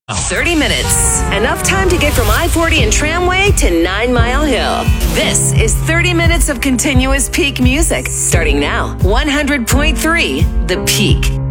30 minutes. Enough time to get from I-40 and Tramway to 9 Mile Hill. This is 30 minutes of continuous peak music. Starting now, 100.3 The Peak.